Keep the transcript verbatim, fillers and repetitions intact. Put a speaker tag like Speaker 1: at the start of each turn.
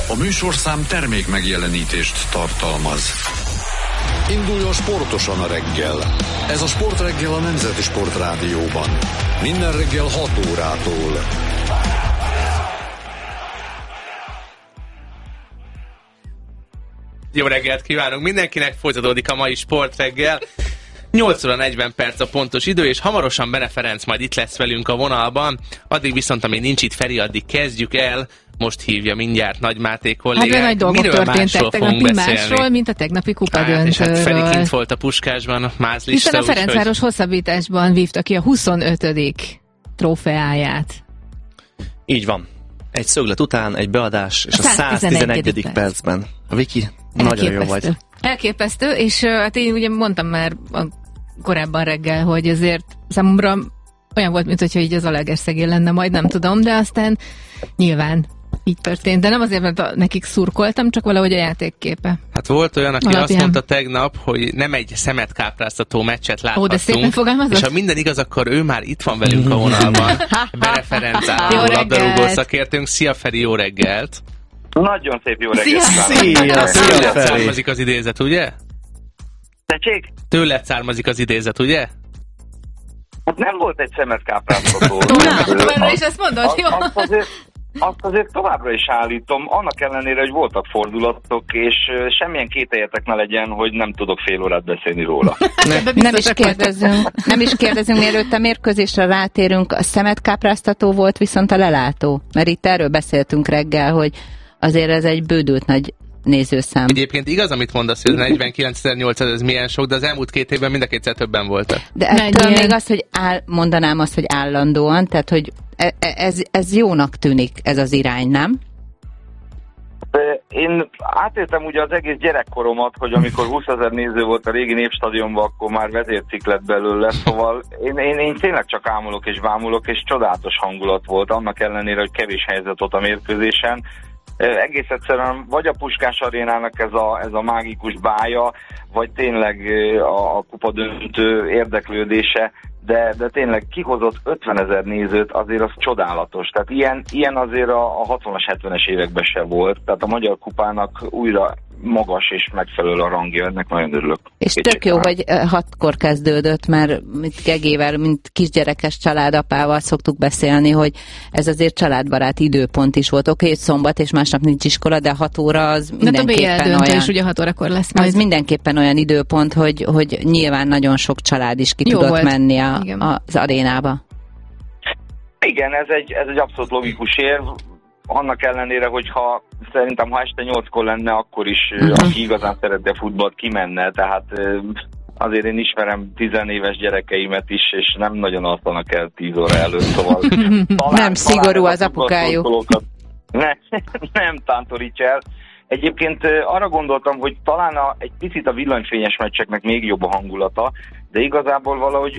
Speaker 1: A műsorszám termék megjelenítést tartalmaz. Induljon sportosan a reggel. Ez a Sportreggel a Nemzeti Sportrádióban. Minden reggel hat órától.
Speaker 2: Jó reggelt kívánunk mindenkinek, folytatódik a mai Sportreggel. nyolc óra negyven perc a pontos idő, és hamarosan Bene Ferenc majd itt lesz velünk a vonalban. Addig viszont, amíg nincs itt Feri, addig kezdjük el. Most hívja mindjárt Nagy Máté kollégát.
Speaker 3: Hát nagy dolgok
Speaker 2: Miről
Speaker 3: történtek tegnapi másról, mint a tegnapi kupadöntőről.
Speaker 2: Hát, és hát Feri kint volt a Puskásban, a mázlista.
Speaker 3: Hiszen a Ferencváros hogy... hosszabbításban vívta ki a huszonötödik trófeáját.
Speaker 4: Így van. Egy szöglet után, egy beadás, és a száztizenegyedik percben. A Viki, nagyon jó vagy.
Speaker 3: Elképesztő, és hát én ugye mondtam már a korábban reggel, hogy azért számomra olyan volt, mintha így az Zalaegerszegén lenne, majd nem tudom, de aztán nyilván így történt. De nem azért, mert nekik szurkoltam, csak valahogy a játékképe.
Speaker 2: Hát volt olyan, aki alapján azt mondta tegnap, hogy nem egy szemetkápráztató meccset láthattunk. Ó, de szépen fogalmazott. És ha minden igaz, akkor ő már itt van velünk a vonalban. Bene Ferenc álló labdarúgó szakértőnk. Szia Feri, jó reggelt!
Speaker 5: Nagyon szép jó reggelt!
Speaker 4: Szia!
Speaker 2: Tőled származik az idézet, ugye?
Speaker 5: Tessék?
Speaker 2: Tőled származik az idézet, ugye?
Speaker 5: Hát nem volt egy szemetkápráztató.
Speaker 3: Továbbra is ezt mondod, jó?
Speaker 5: Azt azért, azt azért továbbra is állítom, annak ellenére, hogy voltak fordulatok, és semmilyen kételjetek ne legyen, hogy nem tudok fél órát beszélni róla.
Speaker 6: Ne, nem is kérdezünk, nem is kérdezünk, mielőtt a mérkőzésre rátérünk, a szemetkápráztató volt viszont a lelátó. Mert itt erről beszéltünk reggel, hogy azért ez egy bődült nagy nézőszám.
Speaker 2: Egyébként igaz, amit mondasz, hogy negyvenkilencezer-nyolcszáz, ez milyen sok, de az elmúlt két évben mind a kétszer többen voltak.
Speaker 6: De ettől még az, hogy áll, mondanám azt, hogy állandóan, tehát, hogy ez, ez jónak tűnik, ez az irány, nem?
Speaker 5: Én átéltem ugye az egész gyerekkoromat, hogy amikor húszezer néző volt a régi Népstadionban, akkor már vezércikk lett belőle, szóval én, én, én tényleg csak ámulok és bámulok, és csodálatos hangulat volt, annak ellenére, hogy kevés helyzet volt a mérkőzésen. Egész egyszerűen vagy a Puskás arénának ez a, ez a mágikus bája, vagy tényleg a, a kupadöntő érdeklődése, de, de tényleg kihozott ötvenezer nézőt, azért az csodálatos. Tehát ilyen, ilyen azért a, a hatvanas, hetvenes években se volt. Tehát a Magyar Kupának újra magas és megfelelő a rangja, ennek nagyon örülök.
Speaker 6: És tök jó, hogy hatkor kezdődött, mert mint Gegével, mint kisgyerekes családapával szoktuk beszélni, hogy ez azért családbarát időpont is volt. Oké, hogy szombat és másnap nincs iskola, de hat óra az mindenképpen olyan.
Speaker 3: És ugye hat órakor lesz majd.
Speaker 6: Az mindenképpen olyan időpont, hogy, hogy nyilván nagyon sok család is ki jó tudott volt menni a, a, az arénába.
Speaker 5: Igen, ez egy, ez egy abszolút logikus érv. Annak ellenére, hogyha szerintem ha este nyolckor lenne, akkor is uh-huh. aki igazán szerette futballt, kimenne, tehát azért én ismerem tizenéves gyerekeimet is, és nem nagyon alszanak el tíz óra előtt, szóval talán,
Speaker 6: nem szigorú az apukájuk.
Speaker 5: Ne, nem tántorítja el. Egyébként arra gondoltam, hogy talán a, egy picit a villanyfényes meccseknek még jobb a hangulata, de igazából valahogy